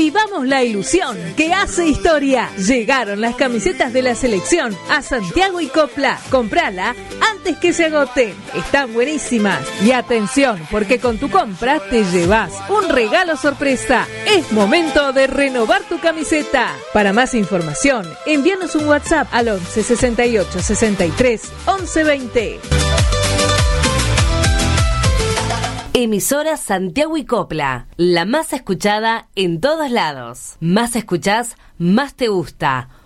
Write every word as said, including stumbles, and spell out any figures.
Vivamos la ilusión que hace historia. Llegaron las camisetas de la selección a Santiago y Copla. Comprala antes que se agoten. Están buenísimas. Y atención, porque con tu compra te llevas un regalo sorpresa. Es momento de renovar tu camiseta. Para más información, envíanos un WhatsApp al once sesenta y ocho sesenta y tres once veinte. Emisora Santiago y Copla, la más escuchada en todos lados. Más escuchás, más te gusta.